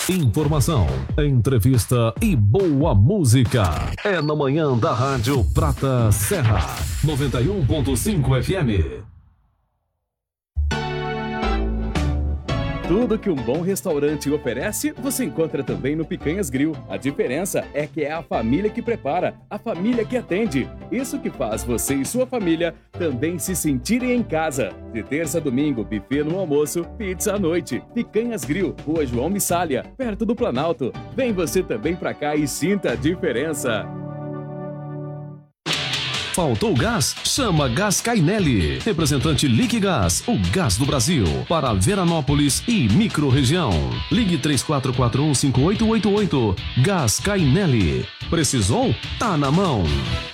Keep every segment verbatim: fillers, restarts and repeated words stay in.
Informação, entrevista e boa música. É na manhã da Rádio Prata Serra, noventa e um ponto cinco F M. Tudo que um bom restaurante oferece, você encontra também no Picanhas Grill. A diferença é que é a família que prepara, a família que atende. Isso que faz você e sua família também se sentirem em casa. De terça a domingo, buffet no almoço, pizza à noite. Picanhas Grill, Rua João Missália, perto do Planalto. Vem você também pra cá e sinta a diferença. Faltou gás? Chama Gás Cainelli. Representante Liquigás, o gás do Brasil. Para Veranópolis e microrregião. Ligue três quatro quatro um, cinco oito oito oito. Gás Cainelli. Precisou? Tá na mão.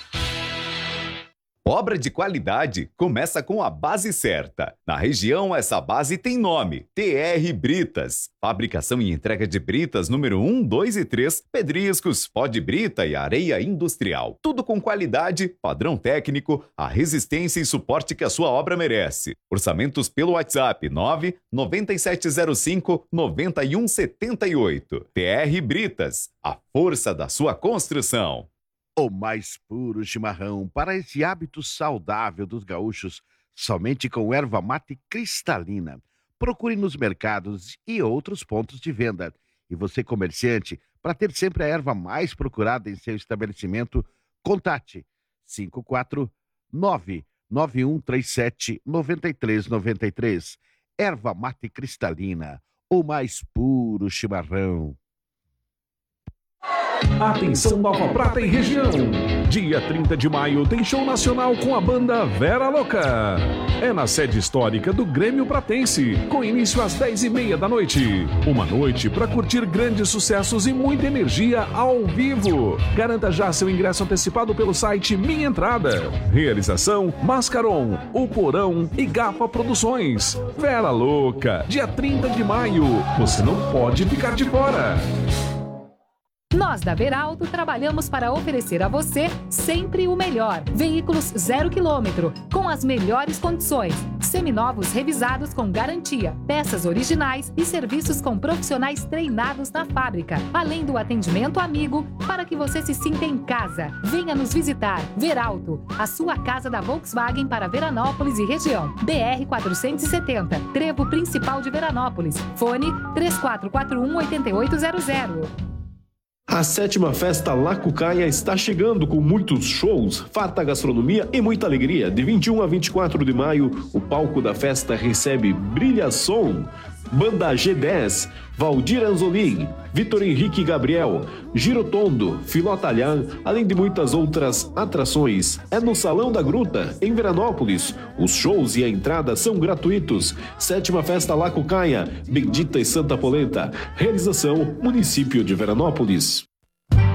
Obra de qualidade começa com a base certa. Na região, essa base tem nome: T R Britas. Fabricação e entrega de britas número um, dois e três, pedriscos, pó de brita e areia industrial. Tudo com qualidade, padrão técnico, a resistência e suporte que a sua obra merece. Orçamentos pelo WhatsApp nove nove sete zero cinco nove um sete oito. T R Britas, a força da sua construção. O mais puro chimarrão para esse hábito saudável dos gaúchos, somente com erva mate cristalina. Procure nos mercados e outros pontos de venda. E você, comerciante, para ter sempre a erva mais procurada em seu estabelecimento, contate cinco quatro nove nove um três sete nove três nove três. Erva mate cristalina, o mais puro chimarrão. Atenção Nova Prata e região. Dia trinta de maio tem show nacional com a banda Vera Louca. É na sede histórica do Grêmio Pratense, com início às dez e meia da noite. Uma noite para curtir grandes sucessos e muita energia ao vivo. Garanta já seu ingresso antecipado pelo site Minha Entrada. Realização Mascaron, O Porão e Gafa Produções. Vera Louca, dia trinta de maio. Você não pode ficar de fora. Nós da Veralto trabalhamos para oferecer a você sempre o melhor. Veículos zero quilômetro, com as melhores condições. Seminovos revisados com garantia, peças originais e serviços com profissionais treinados na fábrica. Além do atendimento amigo, para que você se sinta em casa. Venha nos visitar. Veralto, a sua casa da Volkswagen para Veranópolis e região. B R quatrocentos e setenta, Trevo Principal de Veranópolis. Fone três quatro quatro um, oito oito zero zero. A sétima festa Lacucaia está chegando com muitos shows, farta gastronomia e muita alegria. De vinte e um a vinte e quatro de maio, o palco da festa recebe Brilha Som, Banda G dez, Valdir Anzolim, Vitor Henrique Gabriel, Girotondo, Filó Talhar, além de muitas outras atrações. É no Salão da Gruta, em Veranópolis. Os shows e a entrada são gratuitos. Sétima Festa Lacucaia, Bendita e Santa Polenta. Realização, Município de Veranópolis.